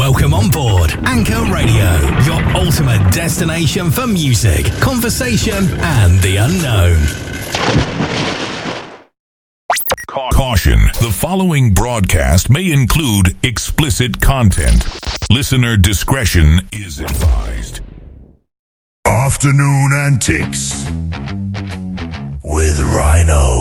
Welcome on board Anchor Radio, your ultimate destination for music, conversation, and the unknown. Caution, the following broadcast may include explicit content. Listener discretion is advised. Afternoon Antics with Rhino.